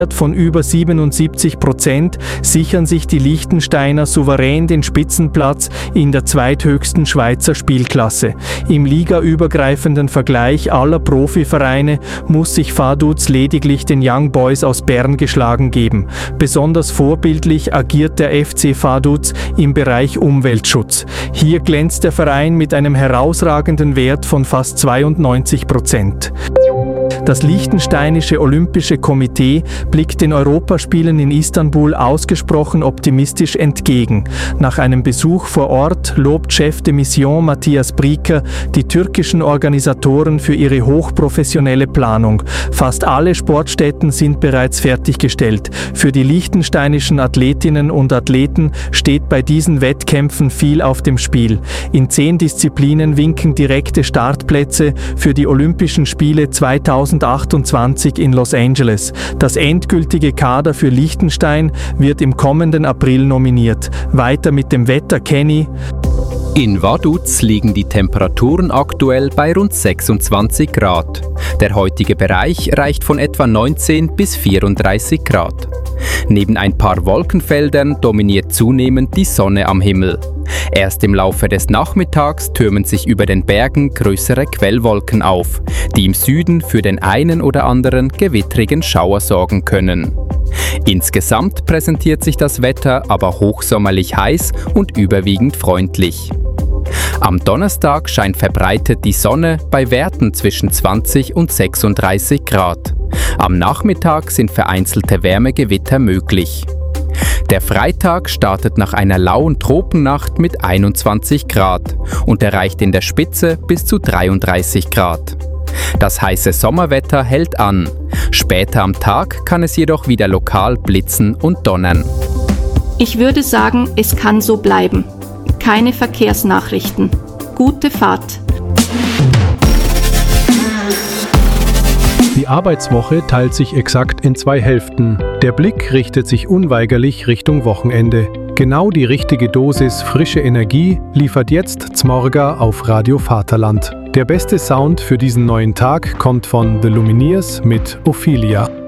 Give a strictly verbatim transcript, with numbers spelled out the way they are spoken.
von über siebenundsiebzig Prozent sichern sich die Liechtensteiner souverän den Spitzenplatz in der zweithöchsten Schweizer Spielklasse. Im ligaübergreifenden Vergleich aller Profivereine muss sich Vaduz lediglich den Young Boys aus Bern geschlagen geben. Besonders vorbildlich agiert der F C Vaduz im Bereich Umweltschutz. Hier glänzt der Verein mit einem herausragenden Wert von fast zweiundneunzig Prozent. Das Liechtensteinische Olympische Komitee blickt den Europaspielen in Istanbul ausgesprochen optimistisch entgegen. Nach einem Besuch vor Ort lobt Chef de Mission Matthias Brieker die türkischen Organisatoren für ihre hochprofessionelle Planung. Fast alle Sportstätten sind bereits fertiggestellt. Für die liechtensteinischen Athletinnen und Athleten steht bei diesen Wettkämpfen viel auf dem Spiel. In zehn Disziplinen winken direkte Startplätze für die Olympischen Spiele zweitausendachtundzwanzig in Los Angeles. Das endgültige Kader für Liechtenstein wird im kommenden April nominiert. Weiter mit dem Wetter, Kenny. In Vaduz liegen die Temperaturen aktuell bei rund sechsundzwanzig Grad. Der heutige Bereich reicht von etwa neunzehn bis vierunddreißig Grad. Neben ein paar Wolkenfeldern dominiert zunehmend die Sonne am Himmel. Erst im Laufe des Nachmittags türmen sich über den Bergen größere Quellwolken auf, die im Süden für den einen oder anderen gewittrigen Schauer sorgen können. Insgesamt präsentiert sich das Wetter aber hochsommerlich heiß und überwiegend freundlich. Am Donnerstag scheint verbreitet die Sonne bei Werten zwischen zwanzig und sechsunddreißig Grad. Am Nachmittag sind vereinzelte Wärmegewitter möglich. Der Freitag startet nach einer lauen Tropennacht mit einundzwanzig Grad und erreicht in der Spitze bis zu dreiunddreißig Grad. Das heiße Sommerwetter hält an. Später am Tag kann es jedoch wieder lokal blitzen und donnern. Ich würde sagen, es kann so bleiben. Keine Verkehrsnachrichten. Gute Fahrt. Die Arbeitswoche teilt sich exakt in zwei Hälften. Der Blick richtet sich unweigerlich Richtung Wochenende. Genau die richtige Dosis frische Energie liefert jetzt Zmorga auf Radio Vaterland. Der beste Sound für diesen neuen Tag kommt von The Lumineers mit Ophelia.